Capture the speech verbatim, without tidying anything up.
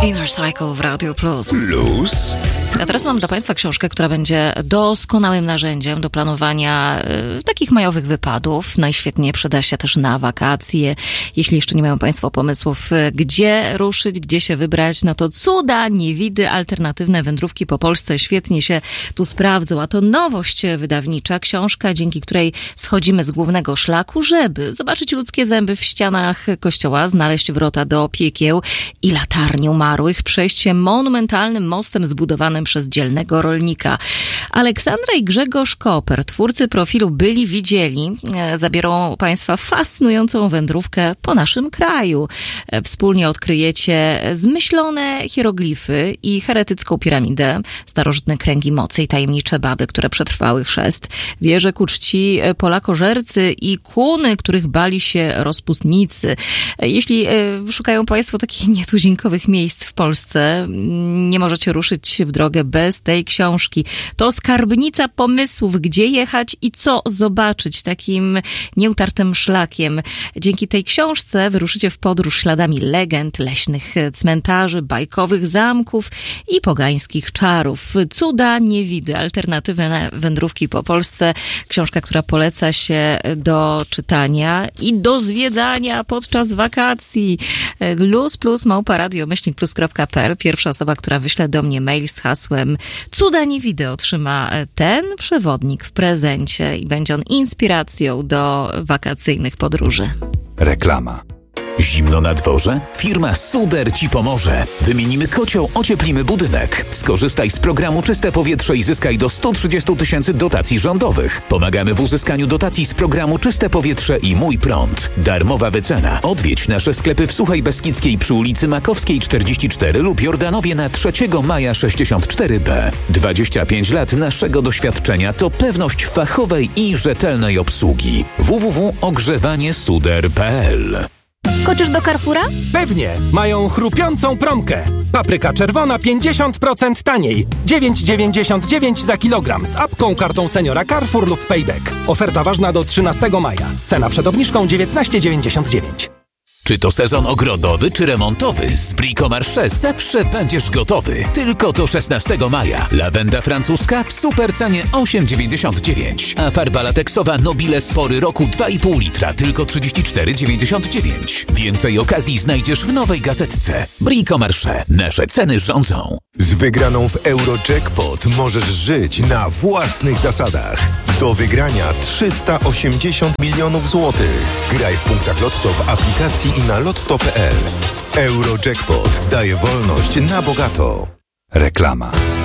Inner Cycle w Radio Plus. Plus. A teraz mam dla Państwa książkę, która będzie doskonałym narzędziem do planowania y, takich majowych wypadów. Najświetniej przyda się też na wakacje. Jeśli jeszcze nie mają Państwo pomysłów, y, gdzie ruszyć, gdzie się wybrać, no to cuda, niewidy, alternatywne wędrówki po Polsce świetnie się tu sprawdzą. A to nowość wydawnicza, książka, dzięki której schodzimy z głównego szlaku, żeby zobaczyć ludzkie zęby w ścianach kościoła, znaleźć wrota do piekieł i latarnię umarłych, przejść się monumentalnym mostem zbudowanym przez dzielnego rolnika. Aleksandra i Grzegorz Koper, twórcy profilu Byli Widzieli, zabiorą Państwa fascynującą wędrówkę po naszym kraju. Wspólnie odkryjecie zmyślone hieroglify i heretycką piramidę, starożytne kręgi mocy i tajemnicze baby, które przetrwały chrzest, wieże ku czci Polakożercy i kuny, których bali się rozpustnicy. Jeśli szukają Państwo takich nietuzinkowych miejsc w Polsce, nie możecie ruszyć w drogę bez tej książki. To skarbnica pomysłów, gdzie jechać i co zobaczyć takim nieutartym szlakiem. Dzięki tej książce wyruszycie w podróż śladami legend, leśnych cmentarzy, bajkowych zamków i pogańskich czarów. Cuda, niewidy, alternatywne wędrówki po Polsce. Książka, która poleca się do czytania i do zwiedzania podczas wakacji. Luz plus małpa radio myślnik plus kropka p l. Pierwsza osoba, która wyśle do mnie mail z hasłem Cuda niewidy, otrzyma ten przewodnik w prezencie i będzie on inspiracją do wakacyjnych podróży. Reklama. Zimno na dworze? Firma Suder Ci pomoże. Wymienimy kocioł, ocieplimy budynek. Skorzystaj z programu Czyste Powietrze i zyskaj do sto trzydzieści tysięcy dotacji rządowych. Pomagamy w uzyskaniu dotacji z programu Czyste Powietrze i Mój Prąd. Darmowa wycena. Odwiedź nasze sklepy w Suchej Beskidzkiej przy ulicy Makowskiej czterdzieści cztery lub Jordanowie na trzeciego maja sześćdziesiąt cztery b. dwadzieścia pięć lat naszego doświadczenia to pewność fachowej i rzetelnej obsługi. w w w kropka ogrzewanie suder kropka p l. Skoczysz do Carrefoura? Pewnie! Mają chrupiącą promkę. Papryka czerwona pięćdziesiąt procent taniej. dziewięć dziewięćdziesiąt dziewięć za kilogram z apką, kartą seniora Carrefour lub Payback. Oferta ważna do trzynastego maja. Cena przed obniżką dziewiętnaście dziewięćdziesiąt dziewięć. Czy to sezon ogrodowy czy remontowy? Z Bricomarché zawsze będziesz gotowy. Tylko do szesnastego maja. Lawenda francuska w supercenie osiem dziewięćdziesiąt dziewięć. A farba lateksowa Nobile Spory roku dwa i pół litra tylko trzydzieści cztery dziewięćdziesiąt dziewięć. Więcej okazji znajdziesz w nowej gazetce. Bricomarché. Nasze ceny rządzą. Z wygraną w Eurojackpot możesz żyć na własnych zasadach. Do wygrania trzysta osiemdziesiąt milionów złotych. Graj w punktach Lotto w aplikacji i na lotto kropka p l. Eurojackpot daje wolność na bogato. Reklama.